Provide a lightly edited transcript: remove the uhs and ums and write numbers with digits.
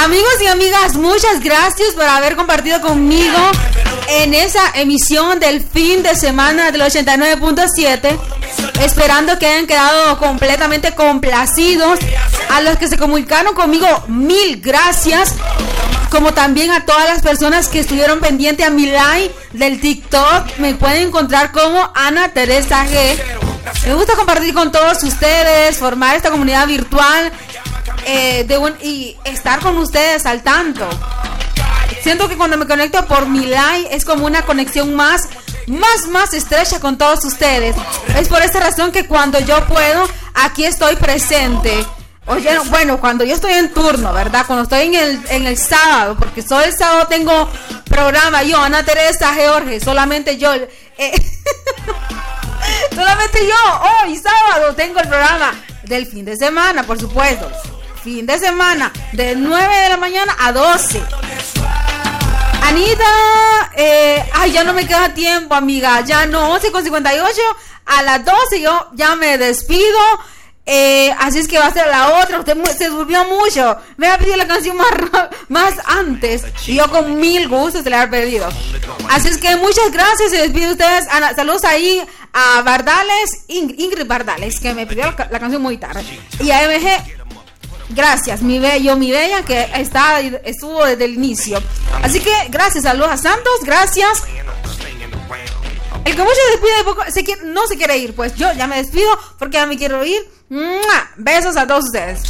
Amigos y amigas, muchas gracias por haber compartido conmigo en esa emisión del fin de semana del 89.7. Esperando que hayan quedado completamente complacidos. A los que se comunicaron conmigo, mil gracias. Como también a todas las personas que estuvieron pendientes a mi live del TikTok. Me pueden encontrar como Ana Teresa G. Me gusta compartir con todos ustedes, formar esta comunidad virtual y estar con ustedes al tanto. Siento que cuando me conecto por mi live es como una conexión más estrecha con todos ustedes. Es por esta razón que cuando yo puedo, aquí estoy presente. Oye, bueno, cuando yo estoy en turno, ¿verdad? Cuando estoy en el sábado, porque solo el sábado tengo programa. Yo, Ana Teresa George, solamente yo. Solamente yo, hoy sábado tengo el programa del fin de semana, por supuesto. Fin de semana, de 9 de la mañana a 12. Anita, ya no me queda tiempo, amiga. Ya no, 11:58. A las 12 yo ya me despido. Así es que va a ser la otra. Usted se durmió mucho. Me ha pedido la canción más antes. Y yo con mil gustos se la he pedido. Así es que muchas gracias. Se despide ustedes. Ana, saludos ahí a Bardales, Ingrid Bardales, que me pidió la canción muy tarde. Y a MG. Gracias, mi bella, que estuvo desde el inicio. Así que gracias, saludos a Santos, gracias. El que mucho se despide no se quiere ir, pues yo ya me despido porque ya me quiero ir. ¡Mua! Besos a todos ustedes.